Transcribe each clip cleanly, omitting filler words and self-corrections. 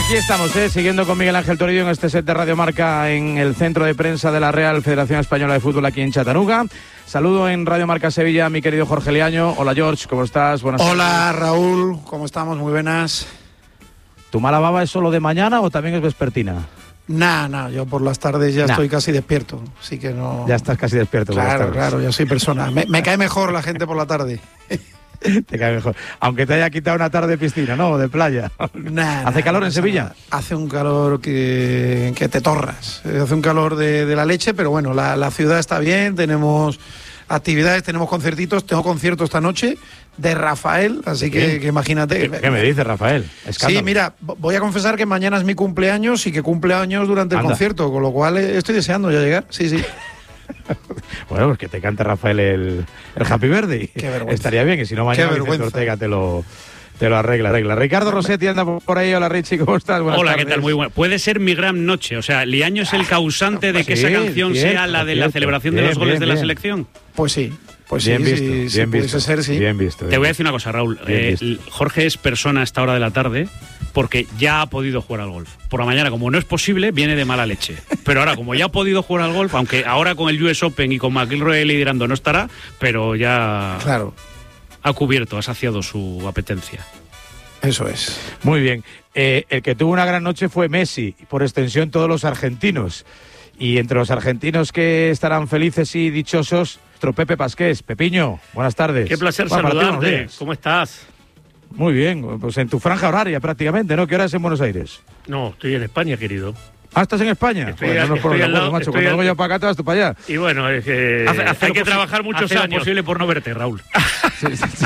Aquí estamos, siguiendo con Miguel Ángel Toribio en este set de Radio Marca en el centro de prensa de la Real Federación Española de Fútbol aquí en Chattanooga. Saludo en Radio Marca Sevilla a mi querido Jorge Liaño. Hola George, ¿cómo estás? Buenas tardes. Hola Raúl, ¿cómo estamos? Muy buenas. ¿Tu mala baba es solo de mañana o también es vespertina? Nah, yo por las tardes ya estoy casi despierto, así que no... Ya estás casi despierto. Claro, ya soy persona. Me cae mejor la gente por la tarde. Te cae mejor. Aunque te haya quitado una tarde de piscina, ¿no? De playa. ¿Hace calor en Sevilla? Hace un calor que te torras. Hace un calor de la leche, pero bueno, la ciudad está bien, tenemos actividades, tenemos conciertitos. Tengo concierto esta noche de Rafael, así que imagínate. ¿Qué me dice Rafael? Escándalo. Sí, mira, voy a confesar que mañana es mi cumpleaños y que cumple años durante el concierto, con lo cual estoy deseando ya llegar. Sí. Bueno, pues que te cante Rafael el Happy Birthday. Qué vergüenza. Estaría bien, y si no mañana Vicente Ortega te lo arregla. Ricardo Rossetti anda por ahí. Hola Richie, ¿cómo estás? Buenas tardes. ¿Qué tal? Muy bueno. Puede ser mi gran noche. O sea, Liaño es el causante de que esa canción sea la de la celebración de los goles de la selección. Pues sí. Bien visto. Sí. Bien visto. Te voy a decir una cosa, Raúl. Jorge es persona a esta hora de la tarde porque ya ha podido jugar al golf. Por la mañana, como no es posible, viene de mala leche. Pero ahora, como ya ha podido jugar al golf, aunque ahora con el US Open y con McIlroy liderando no estará, pero ya ha cubierto, ha saciado su apetencia. Eso es. Muy bien. El que tuvo una gran noche fue Messi, y por extensión todos los argentinos. Y entre los argentinos que estarán felices y dichosos, nuestro Pepe Pasqués. Pepiño, buenas tardes. Qué placer saludarte. ¿Cómo estás? Muy bien, pues en tu franja horaria prácticamente, ¿no? ¿Qué hora es en Buenos Aires? No, estoy en España, querido. Ah, ¿estás en España? Macho. Cuando vengo yo para acá, te vas tú para allá. Y bueno, es que hay que trabajar muchos años. Posible por no verte, Raúl. Sí.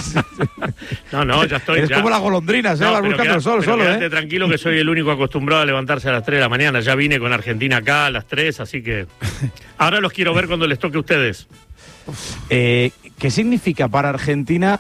No, ya estoy. Es como las golondrinas, vas buscando el sol solo, quédate tranquilo que soy el único acostumbrado a levantarse a las 3 de la mañana. Ya vine con Argentina acá a las 3, así que ahora los quiero ver cuando les toque a ustedes. ¿Qué significa para Argentina